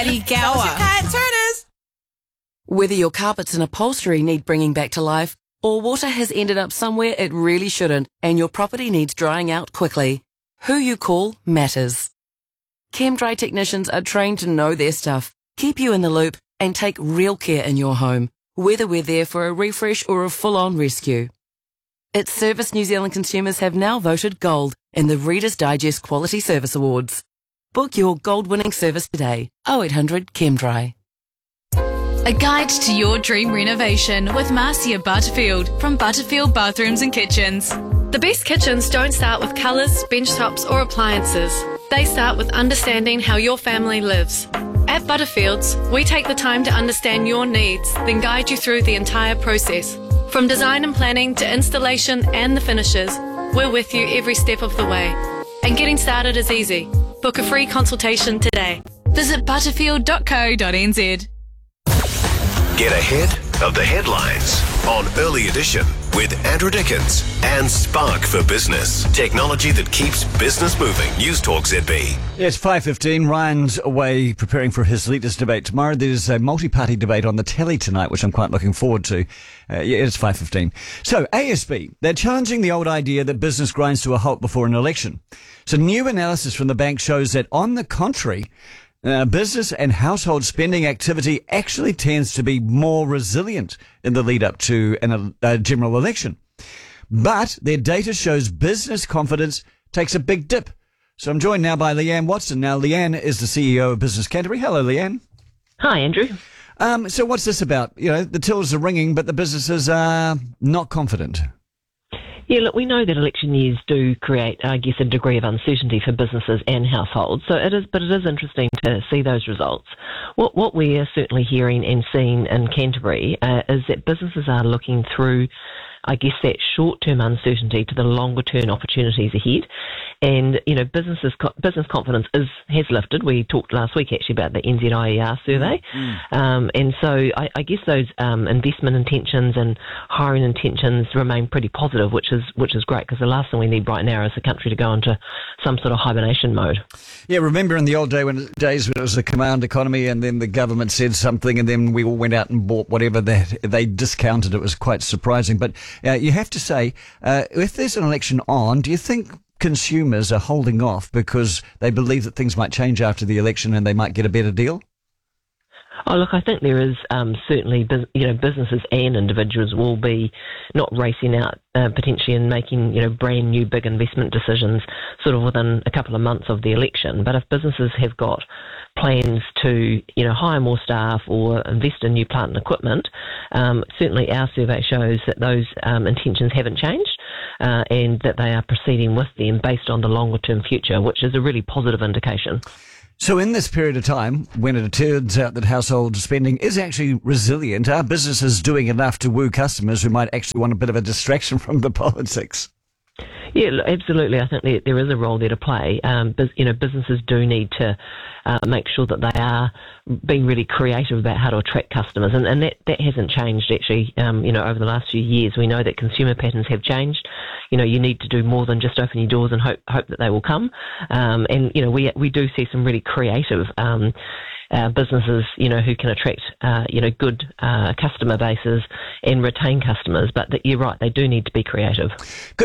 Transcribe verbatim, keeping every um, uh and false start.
Paddy Gower. Cat Turners. Whether your carpets and upholstery need bringing back to life, or water has ended up somewhere it really shouldn't, and your property needs drying out quickly, who you call matters. ChemDry technicians are trained to know their stuff, keep you in the loop, and take real care in your home, whether we're there for a refresh or a full-on rescue. Its service New Zealand consumers have now voted gold in the Reader's Digest Quality Service Awards. Book your gold-winning service today. oh eight hundred ChemDry. A guide to your dream renovation with Marcia Butterfield from Butterfield Bathrooms and Kitchens. The best kitchens don't start with colours, bench tops or appliances. They start with understanding how your family lives. At Butterfields, we take the time to understand your needs, then guide you through the entire process. From design and planning to installation and the finishes, we're with you every step of the way. And getting started is easy. Book a free consultation today. Visit butterfield dot co dot n z. Get ahead of the headlines on Early Edition with Andrew Dickens and Spark for Business. Technology that keeps business moving. News Talk Z B. It's five fifteen. Ryan's away preparing for his leaders debate tomorrow. There's a multi-party debate on the telly tonight, which I'm quite looking forward to. Uh, yeah, it's five fifteen. So, A S B, they're challenging the old idea that business grinds to a halt before an election. So, new analysis from the bank shows that, on the contrary, Uh, business and household spending activity actually tends to be more resilient in the lead up to an, a general election. But their data shows business confidence takes a big dip. So I'm joined now by Leanne Watson. Now, Leanne is the C E O of Business Canterbury. Hello, Leanne. Hi, Andrew. Um, so what's this about? You know, the tills are ringing, but the businesses are not confident. Yeah, look, we know that election years do create, I guess, a degree of uncertainty for businesses and households. So it is, but it is interesting to see those results. What what we are certainly hearing and seeing in Canterbury uh, is that businesses are looking through, I guess, that short-term uncertainty to the longer-term opportunities ahead. And, you know, businesses, business confidence is has lifted. We talked last week, actually, about the N Z I E R survey. Mm. Um, and so I, I guess those um, investment intentions and hiring intentions remain pretty positive, which is which is great, because the last thing we need right now is the country to go into some sort of hibernation mode. Yeah, remember in the old day when days when it was a command economy and then the government said something and then we all went out and bought whatever they, they discounted. It was quite surprising. But uh, you have to say, uh, if there's an election on, do you think consumers are holding off because they believe that things might change after the election and they might get a better deal? Oh, look, I think there is um, certainly, you know, businesses and individuals will be not racing out uh, potentially and making, you know, brand new big investment decisions sort of within a couple of months of the election. But if businesses have got plans to, you know, hire more staff or invest in new plant and equipment, um, certainly our survey shows that those um, intentions haven't changed uh, and that they are proceeding with them based on the longer term future, which is a really positive indication. So in this period of time, when it turns out that household spending is actually resilient, are businesses doing enough to woo customers who might actually want a bit of a distraction from the politics? Yeah, absolutely. I think there, there is a role there to play. Um, you know, businesses do need to uh, make sure that they are being really creative about how to attract customers, and, and that, that hasn't changed actually. Um, you know, over the last few years, we know that consumer patterns have changed. You know, you need to do more than just open your doors and hope hope that they will come. Um, and you know, we we do see some really creative Um, Uh, businesses, you know, who can attract, uh, you know, good uh, customer bases and retain customers. But that, you're right, they do need to be creative. Good.